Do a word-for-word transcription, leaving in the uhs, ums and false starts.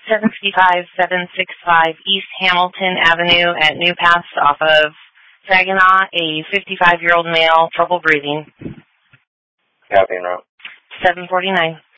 seven five seven six five East Hamilton Avenue at New Pass off of Saginaw, a fifty-five-year-old male, trouble breathing. Copy and route. seven forty-nine.